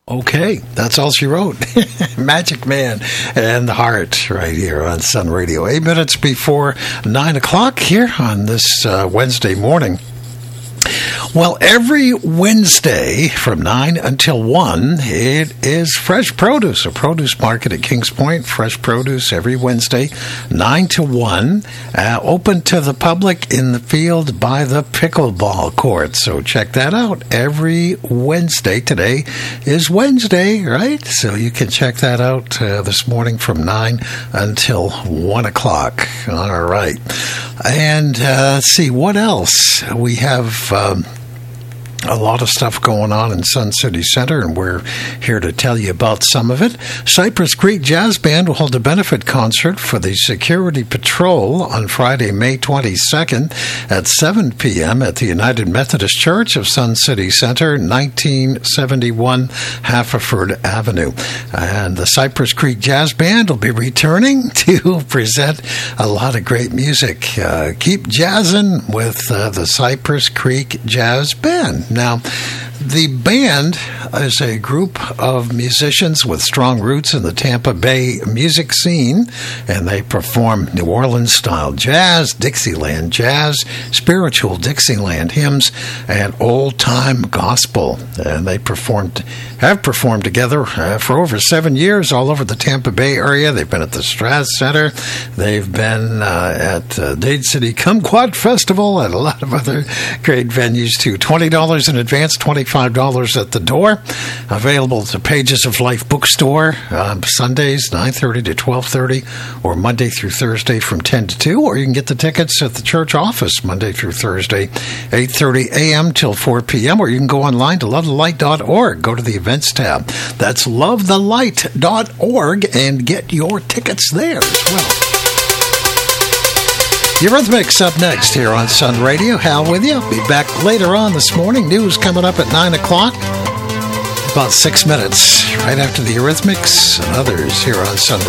Okay, that's all she wrote. Magic Man and the Heart right here on Sun Radio. 8 minutes before 9 o'clock here on this Wednesday morning. Well, every Wednesday from 9 until 1, it is Fresh Produce, a produce market at Kings Point. Fresh Produce every Wednesday, 9 to 1, open to the public in the field by the pickleball court. So check that out every Wednesday. Today is Wednesday, right? So you can check that out this morning from 9 until 1 o'clock. All right. And let's see, what else? We have a lot of stuff going on in Sun City Center, and we're here to tell you about some of it. Cypress Creek Jazz Band will hold a benefit concert for the Security Patrol on Friday, May 22nd at 7 p.m. at the United Methodist Church of Sun City Center, 1971 Haverford Avenue. And the Cypress Creek Jazz Band will be returning to present a lot of great music. Keep jazzing with the Cypress Creek Jazz Band. Now, the band is a group of musicians with strong roots in the Tampa Bay music scene, and they perform New Orleans-style jazz, Dixieland jazz, spiritual Dixieland hymns, and old-time gospel. And they have performed together for over 7 years all over the Tampa Bay area. They've been at the Strath Center. They've been at Dade City Kumquat Festival and a lot of other great venues, too. $20 in advance, $25 at the door. Available at the Pages of Life bookstore Sundays 9:30 to 12:30, or Monday through Thursday from 10 to 2, or you can get the tickets at the church office Monday through Thursday 8:30 a.m. till 4 p.m., or you can go online to lovethelight.org. Go to the events tab. That's lovethelight.org and get your tickets there as well. Eurythmics up next here on Sun Radio. Hal with you. Be back later on this morning. News coming up at 9 o'clock. About 6 minutes right after the Eurythmics and others here on Sun Radio.